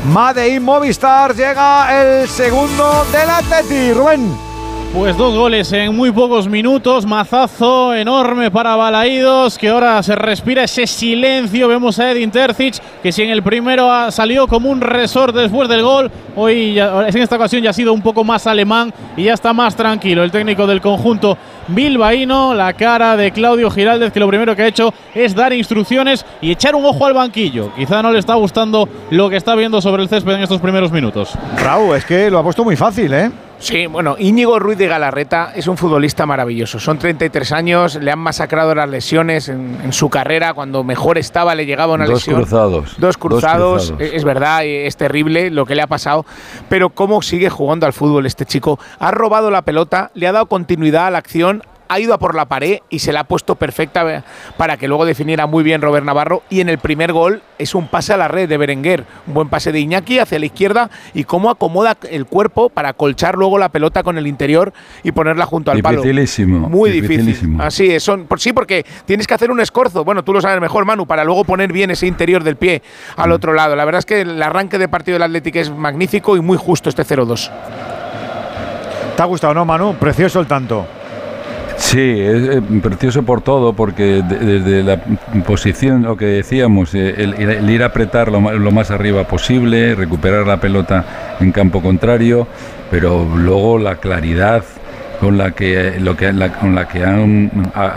Made in Movistar, llega el segundo del Atleti. Rubén. Pues 2 goles en muy pocos minutos, mazazo enorme para Balaídos, que ahora se respira ese silencio. Vemos a Edin Terzic, que si en el primero salió como un resorte después del gol, hoy en esta ocasión ya ha sido un poco más alemán y ya está más tranquilo el técnico del conjunto bilbaíno. La cara de Claudio Giraldez, que lo primero que ha hecho es dar instrucciones y echar un ojo al banquillo. Quizá no le está gustando lo que está viendo sobre el césped en estos primeros minutos. Raúl, es que lo ha puesto muy fácil, ¿eh? Sí, bueno, Íñigo Ruiz de Galarreta es un futbolista maravilloso. Son 33 años, le han masacrado las lesiones en su carrera. Cuando mejor estaba le llegaba una lesión. Dos cruzados. Es verdad, es terrible lo que le ha pasado. Pero cómo sigue jugando al fútbol este chico. Ha robado la pelota, le ha dado continuidad a la acción, ha ido a por la pared y se la ha puesto perfecta para que luego definiera muy bien Robert Navarro. Y en el primer gol es un pase a la red de Berenguer, un buen pase de Iñaki hacia la izquierda y cómo acomoda el cuerpo para colchar luego la pelota con el interior y ponerla junto al palo. Muy difícil. Así es, sí, porque tienes que hacer un escorzo, bueno, tú lo sabes mejor, Manu, para luego poner bien ese interior del pie al otro lado. La verdad es que el arranque de partido del Atlético es magnífico y muy justo este 0-2. ¿Te ha gustado, no, Manu? Precioso el tanto. Sí, es precioso por todo, porque desde la posición, lo que decíamos, el ir a apretar lo más arriba posible, recuperar la pelota en campo contrario, pero luego la claridad con la que han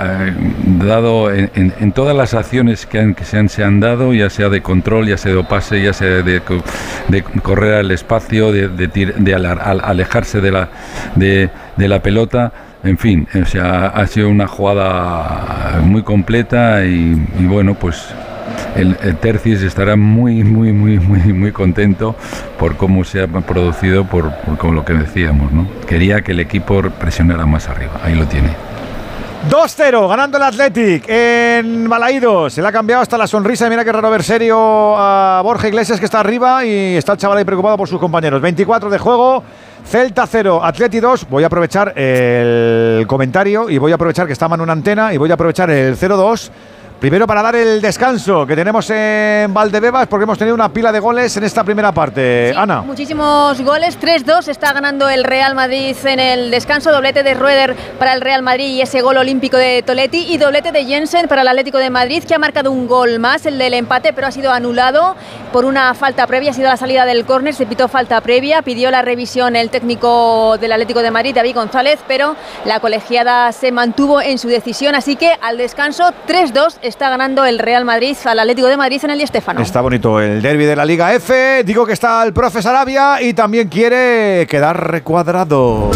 dado en todas las acciones que se han dado, ya sea de control, ya sea de pase, ya sea de correr al espacio, de alejarse de la pelota. En fin, o sea, ha sido una jugada muy completa y bueno, pues el Terzic estará muy contento por cómo se ha producido, por lo que decíamos, ¿no? Quería que el equipo presionara más arriba, ahí lo tiene. 2-0, ganando el Athletic en Balaídos. Se le ha cambiado hasta la sonrisa. Mira qué raro ver serio a Borja Iglesias, que está arriba, y está el chaval ahí preocupado por sus compañeros. 24 de juego, Celta 0, Atleti 2. Voy a aprovechar el comentario y voy a aprovechar que está Manu en antena y voy a aprovechar el 0-2. Primero para dar el descanso que tenemos en Valdebebas, porque hemos tenido una pila de goles en esta primera parte. Sí, Ana. Muchísimos goles, 3-2 está ganando el Real Madrid en el descanso, doblete de Rueder para el Real Madrid y ese gol olímpico de Toletti, y doblete de Jensen para el Atlético de Madrid, que ha marcado un gol más, el del empate, pero ha sido anulado por una falta previa. Ha sido la salida del córner, se pitó falta previa, pidió la revisión el técnico del Atlético de Madrid, David González, pero la colegiada se mantuvo en su decisión, así que al descanso 3-2 está ganando el Real Madrid al Atlético de Madrid en el Di Stéfano. Está bonito el derbi de la Liga F. Digo que está el profe Sarabia y también quiere quedar recuadrado.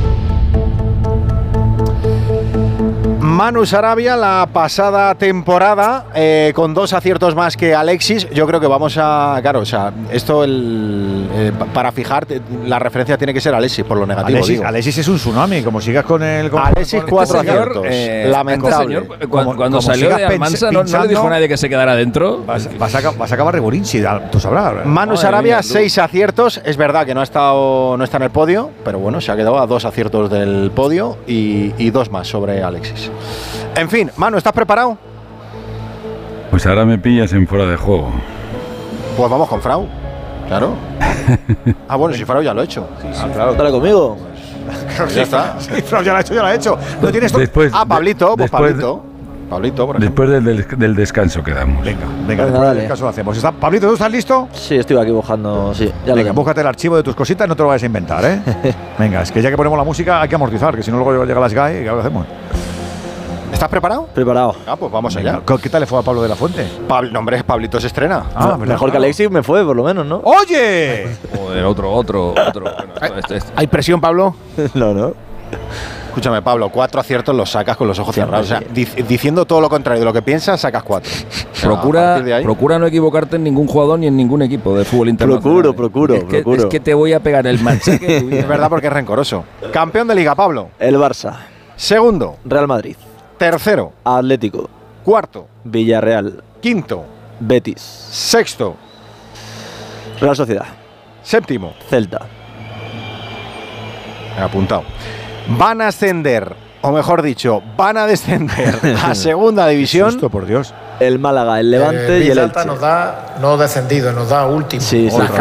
Manu Sarabia la pasada temporada con 2 aciertos más que Alexis. Yo creo que vamos a... Claro, o sea, esto para fijar la referencia tiene que ser Alexis por lo negativo. Alexis es un tsunami, como sigas con el... Alexis 4 aciertos. Lamentable. Señor, cuando salió de Almansa no le dijo a nadie que se quedara dentro. Vas a acabar Regurinchi, tú sabrás. Manu Sarabia 6 aciertos. Es verdad que no está en el podio, pero bueno, se ha quedado a 2 aciertos del podio y 2 más sobre Alexis. En fin, Manu, ¿estás preparado? Pues ahora me pillas en fuera de juego. Pues vamos con Frau. Claro. Bueno, si Frau ya lo ha hecho. Sí. Claro, dale conmigo. Ya está. Sí, Frau ya lo ha hecho. ¿No tienes Pablito, pues Pablito. Pablito, por después del descanso quedamos. Venga, después del descanso lo hacemos. Pablito, ¿tú estás listo? Sí, estoy aquí buscando. Sí, ya venga, búscate el archivo de tus cositas, no te lo vayas a inventar, ¿eh? Venga, es que ya que ponemos la música hay que amortizar, que si no luego llega la SGAE, ¿qué hacemos? ¿Estás preparado? Preparado. Pues vamos allá. ¿Qué tal le fue a Pablo de la Fuente? No, hombre, Pablito se estrena. Mejor que Alexis me fue, por lo menos, ¿no? ¡Oye! Joder, otro. ¿Hay presión, Pablo? No. Escúchame, Pablo, 4 aciertos los sacas con los ojos cerrados. O sea, diciendo todo lo contrario de lo que piensas, sacas 4. Procura no equivocarte en ningún jugador ni en ningún equipo de fútbol internacional. Procuro. Es que te voy a pegar el machaque. Es verdad, porque es rencoroso. Campeón de Liga, Pablo. El Barça. Segundo. Real Madrid. Tercero. Atlético. Cuarto. Villarreal. Quinto. Betis. Sexto. Real Sociedad. Séptimo. Celta. Apuntado. Van a ascender, o mejor dicho, van a descender a segunda división. Susto, por Dios. El Málaga, el Levante y el Elche. Nos da no descendido, nos da último. Sí.